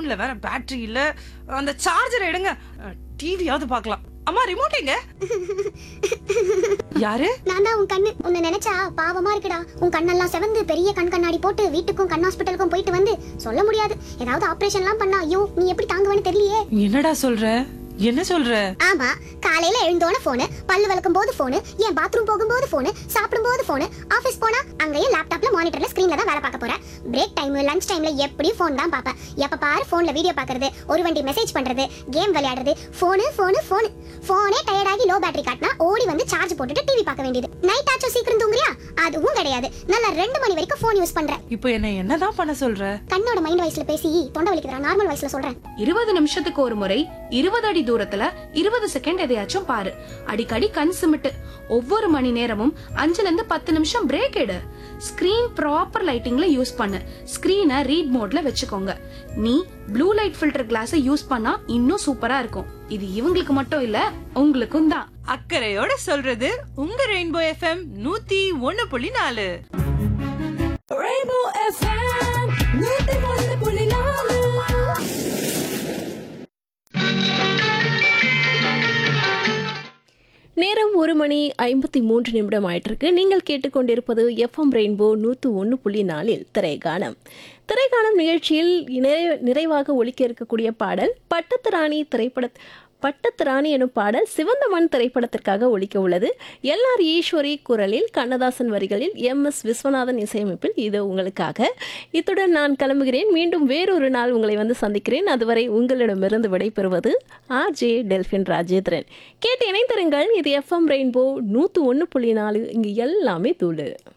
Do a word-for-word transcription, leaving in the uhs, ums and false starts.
போன்ல வேற பேட்டரி இல்ல. அந்த சார்ஜர் எடுங்க, டிவியாவது பார்க்கலாம். அம்மா ரிமோட் எங்க? யாரு? நான் தான் உன் கண்ணு. உன்னை நினைச்சா பாவமா இருக்குடா. உன் கண்ணெல்லாம் செவந்து பெரிய கண் கண்ணாடி போட்டு வீட்டுக்கும் கண் ஹாஸ்பிட்டலுக்கும் போயிட்டு வந்து சொல்ல முடியாது. ஏதாவது ஆபரேஷன் எல்லாம் பண்ணா ஐயோ நீ எப்படி தாங்குவேன்னு தெரியலையே. என்னடா சொல்ற? என்ன சொல்ற? ஆமா, காலையில எழுந்தோன போனு, பல்லு விளக்கும் போது போனு, ஏன் பாத்ரூம் போகும்போது போனு, சாப்பிடும் போது போனு, ஆபீஸ் போனா அங்கேயே லேப்டாப்ல மானிட்டர்ல ஸ்கிரீன்ல தான் வேலை பார்க்க போறேன். பிரேக் டைம் லஞ்ச் டைம்ல எப்படி போன் தான் பாப்பேன். எப்ப பாரு போன்ல வீடியோ பாக்குறது, ஒரு வண்டி மெசேஜ் பண்றது, கேம் விளையாடுறது, போனு போனு போனு. போனே டயர்டாகி லோ பேட்டரி காட்டினா ஓடி வந்து சார்ஜ் போட்டுட்டு டிவி பார்க்க வேண்டியது. நைட் ஆச்சும் சீக்கிரம் தூங்குறியா? அதுவும் கிடையாது. நல்லா ரெண்டு மணி வரைக்கும் போன் யூஸ் பண்றேன். இப்போ என்ன என்னதான் பண்ண சொல்ற? கண்ணோட மைண்ட் வாய்ஸ்ல பேசி தொண்டை வலிக்குதுடா. நார்மல் வாய்ஸ்ல சொல்றேன். இருபது நிமிஷத்துக்கு ஒரு முறை இருபது அடி தூரத்துல இருபது செகண்ட் எதையாச்சும் பாரு. அடிக்கடி கண் சிமிட்டு. ஒவ்வொரு மணி நேரமும் அஞ்சுல இருந்து பத்து நிமிஷம் பிரேக் எடு. ஸ்கிரீன் ப்ராப்பர் லைட்டிங்ல யூஸ் பண்ணு. ஸ்கிரீனை ரீட் மோட்ல வச்சுக்கோங்க. நீ ப்ளூ லைட் ஃபில்டர் கிளாஸை யூஸ் பண்ணா இன்னும் சூப்பரா இருக்கும். இது இவங்களுக்கு மட்டும் இல்ல, உங்களுக்கும் தான். அக்கறையோட சொல்றது உங்க ரெயின்போ எஃப்எம் நூத்தி ஒன்னு புள்ளி நாலு. Rainbow எஃப் எம் நூத்தி ஒன்று புள்ளி நாலு. நேரம் ஒரு மணி ஐம்பத்தி மூன்று நிமிடம் ஆயிட்டிருக்கு. நீங்கள் கேட்டுக்கொண்டிருப்பது எஃப்எம் ரெயின்போ நூற்று ஒன்று புள்ளி நாலில் திரைகானம். திரைகானம் நிகழ்ச்சியில் நிறைவு நிறைவாக ஒலிக்க இருக்கக்கூடிய பாடல் பட்டத்து ராணி திரைப்பட பட்டத்து ராணி எனும் பாடல் சிவந்த மண் திரைப்படத்திற்காக ஒலிக்க உள்ளது. எல் ஆர் ஈஸ்வரி குரலில், கண்ணதாசன் வரிகளில், எம் எஸ் விஸ்வநாதன் இசையமைப்பில் இது உங்களுக்காக. இத்துடன் நான் கிளம்புகிறேன். மீண்டும் வேறொரு நாள் உங்களை வந்து சந்திக்கிறேன். அதுவரை உங்களிடமிருந்து விடைபெறுவது ஆர் ஜே டெல்பின் ராஜேந்திரன். கேட்டு இணைந்திருங்கள். இது எஃப்எம் ரெயின்போ நூற்று ஒன்று புள்ளி நாலு. இங்கு எல்லாமே தூளு.